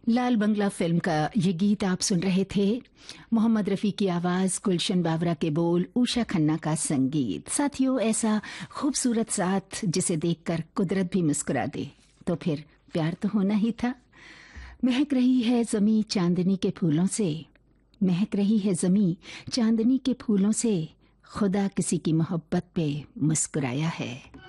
Lal Bangla film का ये गीत आप सुन रहे थे। मोहम्मद रफ़ी की आवाज़, गुलशन बावरा के बोल, उषा खन्ना का संगीत। साथियों, ऐसा खूबसूरत साथ जिसे देखकर कुदरत भी मुस्कुरा दे तो फिर प्यार तो होना ही था। महक रही है ज़मीं चांदनी के फूलों से, महक रही है ज़मीं चांदनी के फूलों से, खुदा किसी की मोहब्बत पे मुस्कुराया है।